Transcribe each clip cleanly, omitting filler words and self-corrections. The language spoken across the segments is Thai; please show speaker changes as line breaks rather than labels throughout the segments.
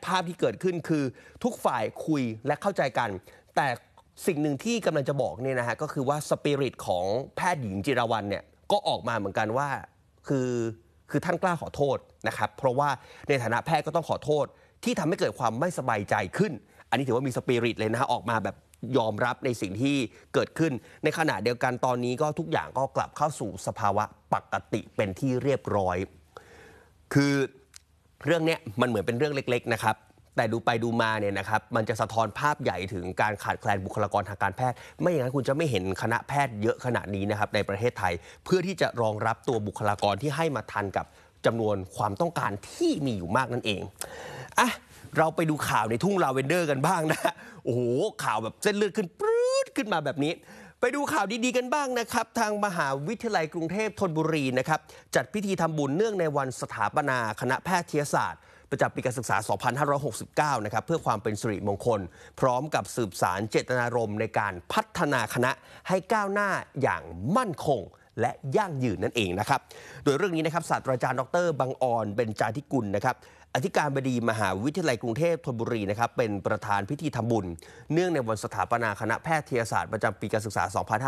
ภาพที่เกิดขึ้นคือทุกฝ่ายคุยและเข้าใจกันแต่สิ่งหนึ่งที่กำลังจะบอกเนี่ยนะฮะก็คือว่าสปิริตของแพทย์หญิงจิรวรรณเนี่ยก็ออกมาเหมือนกันว่าคือท่านกล้าขอโทษนะครับเพราะว่าในฐานะแพทย์ก็ต้องขอโทษที่ทำให้เกิดความไม่สบายใจขึ้นอันนี้ถือว่ามีสปิริตเลยนะฮะออกมาแบบยอมรับในสิ่งที่เกิดขึ้นในขณะเดียวกันตอนนี้ก็ทุกอย่างก็กลับเข้าสู่สภาวะปกติเป็นที่เรียบร้อยคือเรื่องนี้มันเหมือนเป็นเรื่องเล็กๆนะครับแต่ดูไปดูมาเนี่ยนะครับมันจะสะท้อนภาพใหญ่ถึงการขาดแคลนบุคลากรทางการแพทย์ไม่อย่างนั้นคุณจะไม่เห็นคณะแพทย์เยอะขนาดนี้นะครับในประเทศไทยเพื่อที่จะรองรับตัวบุคลากรที่ให้มาทันกับจำนวนความต้องการที่มีอยู่มากนั่นเองอ่ะเราไปดูข่าวในทุ่งลาเวนเดอร์กันบ้างนะโอ้โหข่าวแบบเส้นเลือดขึ้นปรื๊ดขึ้นมาแบบนี้ไปดูข่าวดีๆกันบ้างนะครับทางมหาวิทยาลัยกรุงเทพธนบุรีนะครับจัดพิธีทำบุญเนื่องในวันสถาปนาคณะแพทยศาสตร์ประจำปีการศึกษา 2569 นะครับเพื่อความเป็นสิริมงคลพร้อมกับสืบสารเจตนารมณ์ในการพัฒนาคณะให้ก้าวหน้าอย่างมั่นคงและยั่งยืนนั่นเองนะครับโดยเรื่องนี้นะครับศาสตราจารย์ดร.บังออนเบญจาธิกุลนะครับอธิการบดีมหาวิทยาลัยกรุงเทพธนบุรีนะครับเป็นประธานพิธีทำบุญเนื่องในวันสถาปนาคณะแพทยศาสตร์ประจำปีการศึกษา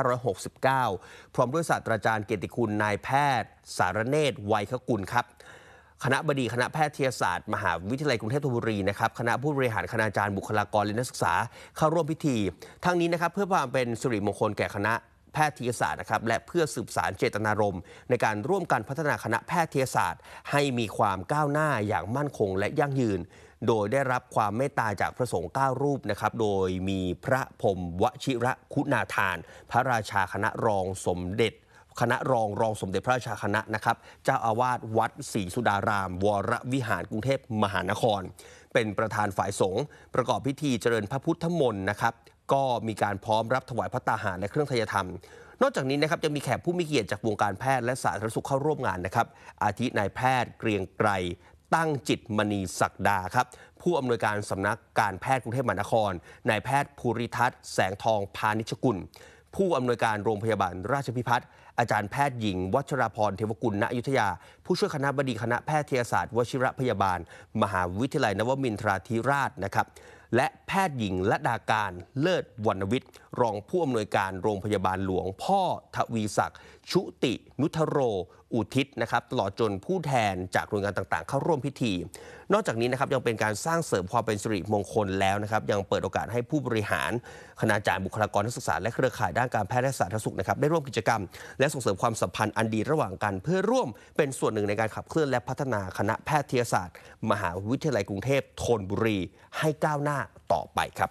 2569 พร้อมด้วยศาสตราจารย์เกียรติคุณนายแพทย์สารเนตรไวยคกุลครับคณะบดีคณะแพทยศาสตร์มหาวิทยาลัยกรุงเทพธนบุรีนะครับคณะผู้บริหารคณาจารย์บุคลากรและนักศึกษาเข้าร่วมพิธีทั้งนี้นะครับเพื่อความเป็นสิริมงคลแก่คณะแพทยศาสตร์นะครับและเพื่อสืบสารเจตนารมณ์ในการร่วมกันพัฒนาคณะแพทยศาสตร์ให้มีความก้าวหน้าอย่างมั่นคงและยั่งยืนโดยได้รับความเมตตาจากพระสงฆ์9 รูปนะครับโดยมีพระพรหมวชิระคุณาทานพระราชาคณะรองสมเด็จคณะรองสมเด็จพระราชาคณะนะครับเจ้าอาวาสวัดศรีสุดารามวรวิหารกรุงเทพมหานครเป็นประธานฝ่ายสงฆ์ประกอบพิธีเจริญพระพุทธมนต์นะครับก็มีการพร้อมรับถวายพระตาหารและเครื่องไทยธรรมนอกจากนี้นะครับยังมีแขกผู้มีเกียรติจากวงการแพทย์และสาธารณสุขเข้าร่วมงานนะครับอาทินายแพทย์เกรียงไกรตั้งจิตมณีศักดาครับผู้อำนวยการสำนักการแพทย์กรุงเทพมหานครนายแพทย์ภูริทัศน์แสงทองพานิชกุลผู้อำนวยการโรงพยาบาลราชพิพัฒน์อาจารย์แพทย์หญิงวัชราพรเทวกุลณอยุธยาผู้ช่วยคณบดีคณะแพทยศาสตร์วชิรพยาบาลมหาวิทยาลัยนวมินทราธิราชนะครับและแพทย์หญิงละดาการเลิศวรรณวิทย์รองผู้อำนวยการโรงพยาบาลหลวงพ่อทวีศักดิ์ชุตินุทโรอุทิศนะครับตลอดจนผู้แทนจากหน่วยงานต่างๆเข้าร่วมพิธีนอกจากนี้นะครับยังเป็นการสร้างเสริมความเป็นสิริมงคลแล้วนะครับยังเปิดโอกาสให้ผู้บริหารคณาจารย์บุคลากรนักศึกษาและเครือข่ายด้านการแพทย์และสาธารณสุขนะครับได้ร่วมกิจกรรมและส่งเสริมความสัมพันธ์อันดีระหว่างกันเพื่อร่วมเป็นส่วนหนึ่งในการขับเคลื่อนและพัฒนาคณะแพทยศาสตร์มหาวิทยาลัยกรุงเทพธนบุรีให้ก้าวหน้าต่อไปครับ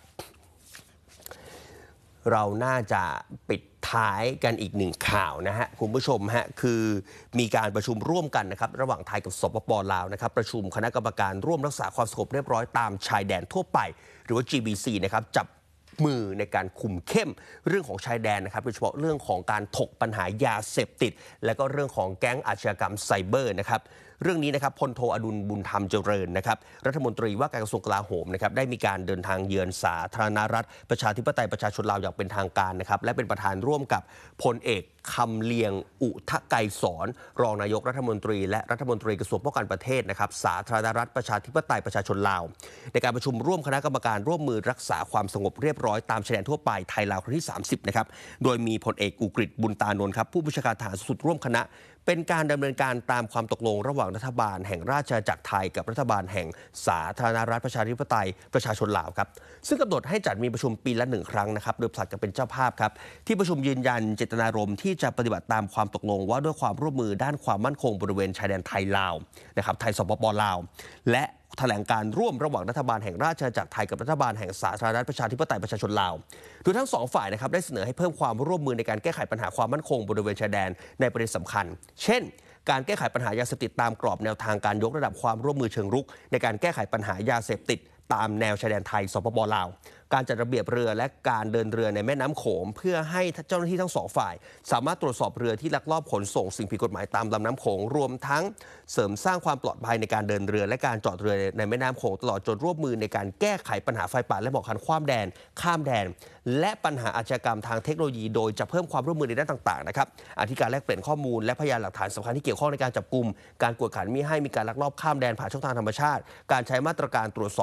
เราน่าจะปิดท้ายกันอีกหนึ่งข่าวนะฮะคุณผู้ชมฮะคือมีการประชุมร่วมกันนะครับระหว่างไทยกับสปป.ลาวนะครับประชุมคณะกรรมการร่วมรักษาความสงบเรียบร้อยตามชายแดนทั่วไปหรือว่า GBC นะครับจับมือในการคุมเข้มเรื่องของชายแดนนะครับโดยเฉพาะเรื่องของการถกปัญหายาเสพติดและก็เรื่องของแก๊งอาชญากรรมไซเบอร์นะครับเรื่องนี้นะครับพลโทอดุลบุญธรรมเจริญนะครับรัฐมนตรีว่าการกระทรวงกลาโหมนะครับได้มีการเดินทางเยือนสาธารณรัฐประชาธิปไตยประชาชนลาวอย่างเป็นทางการนะครับและเป็นประธานร่วมกับพลเอกคำเลียงอุทะไกรสอนรองนายกรัฐมนตรีและรัฐมนตรีกระทรวงป้องกันประเทศนะครับสาธารณรัฐประชาธิปไตยประชาชนลาวในการประชุมร่วมคณะกรรมการร่วมมือรักษาความสงบเรียบร้อยตามชายแดนทั่วไปไทยลาวครั้งที่ 30นะครับโดยมีพลเอกอุกฤษบุญตานนท์ครับผู้บัญชาการทหารสูงสุดร่วมคณะเป็นการดำเนินการตามความตกลงระหว่างรัฐบาลแห่งราชอาณาจักรไทยกับรัฐบาลแห่งสาธารณรัฐประชาธิปไตยประชาชนลาวครับซึ่งกำหนดให้จัดมีประชุมปีละ1 ครั้งนะครับโดยผลัดกันเป็นเจ้าภาพครับที่ประชุมยืนยันเจตนารมณ์ที่จะปฏิบัติตามความตกลงว่าด้วยความร่วมมือด้านความมั่นคงบริเวณชายแดนไทยลาวนะครับไทยสปป.ลาวและแถลงการร่วมระหว่างรัฐบาลแห่งราชอาณาจักรไทยกับรัฐบาลแห่งสาธารณรัฐประชาธิปไตยประชาชนลาวโดยทั้ง2 ฝ่ายนะครับได้เสนอให้เพิ่มความร่วมมือในการแก้ไขปัญหาความมั่นคงบริเวณชายแดนในประเด็นสำคัญเช่นการแก้ไขปัญหายาเสพติดตามกรอบแนวทางการยกระดับความร่วมมือเชิงรุกในการแก้ไขปัญหายาเสพติดตามแนวชายแดนไทยสปป.ลาวการจัดระเบียบเรือและการเดินเรือในแม่น้ำโขงเพื่อให้เจ้าหน้าที่ทั้ง2 ฝ่ายสามารถตรวจสอบเรือที่ลักลอบขนส่งสิ่งผิดกฎหมายตามลำน้ำโขงรวมทั้งเสริมสร้างความปลอดภัยในการเดินเรือและการจอดเรือในแม่น้ำโขงตลอดจนร่วมมือในการแก้ไขปัญหาไฟป่าและหมอกควันข้ามแดนและปัญหาอาชญากรรมทางเทคโนโลยีโดยจะเพิ่มความร่วมมือในด้านต่างๆนะครับอธิการแลกเปลี่ยนข้อมูลและพยานหลักฐานสำคัญที่เกี่ยวข้องในการจับกุมการกวดขันมิให้มีการลักลอบข้ามแดนผ่านช่องทางธรรมชาติการใช้มาตรการตรวจสอบ